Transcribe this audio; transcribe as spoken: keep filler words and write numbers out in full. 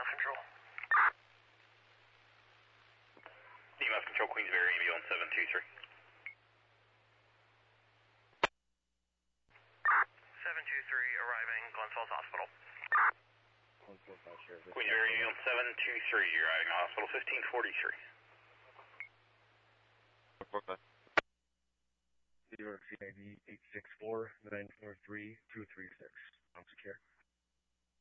F Control. E M F Control, Queensbury, ambulance seven two three. seven two three, arriving Glens Falls Hospital. Queensbury, ambulance seven two three, arriving hospital fifteen forty-three. New York C I D eight six four nine four three two three six. I'm secure.